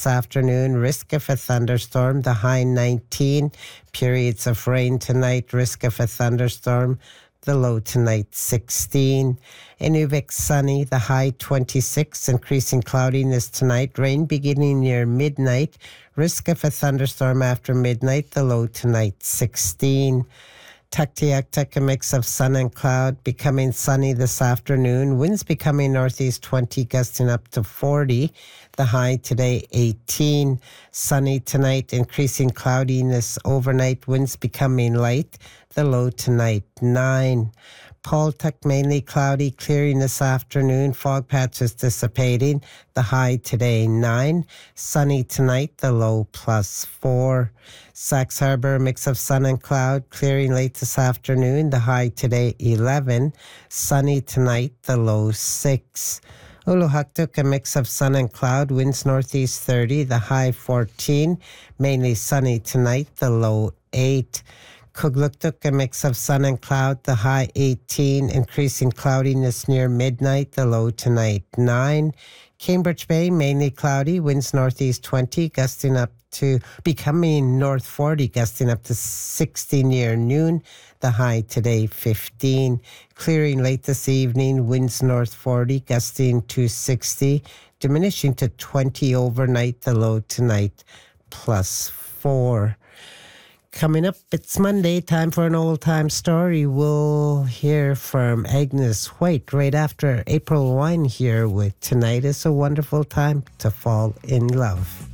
this afternoon. Risk of a thunderstorm, the high 19. Periods of rain tonight, risk of a thunderstorm. The low tonight, 16. Inuvik, sunny, the high 26. Increasing cloudiness tonight. Rain beginning near midnight. Risk of a thunderstorm after midnight. The low tonight, 16. Tuktoyaktuk, a mix of sun and cloud, becoming sunny this afternoon. Winds becoming northeast 20, gusting up to 40. The high today, 18. Sunny tonight, increasing cloudiness overnight. Winds becoming light. The low tonight, 9. Paltuk, mainly cloudy, clearing this afternoon. Fog patches dissipating. The high today, 9. Sunny tonight, the low +4. Sax Harbor, mix of sun and cloud, clearing late this afternoon. The high today, 11. Sunny tonight, the low 6. Uluhaktuk, a mix of sun and cloud, winds northeast 30, the high 14. Mainly sunny tonight, the low 8. Kugluktuk, a mix of sun and cloud, the high 18, increasing cloudiness near midnight, the low tonight 9. Cambridge Bay, mainly cloudy, winds northeast 20, gusting up to becoming north 40, gusting up to 60 near noon, the high today 15. Clearing late this evening, winds north 40, gusting to 60, diminishing to 20 overnight, the low tonight +4. Coming up, it's Monday, time for an old-time story. We'll hear from Agnes White right after April Wine here with Tonight is a Wonderful Time to Fall in Love.